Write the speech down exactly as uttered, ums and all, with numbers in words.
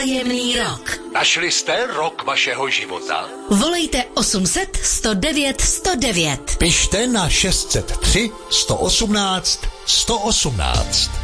Jemný rok. Našli jste rok vašeho života? Volejte osm set sto devět sto devět. Pište na šest set tři sto osmnáct sto osmnáct.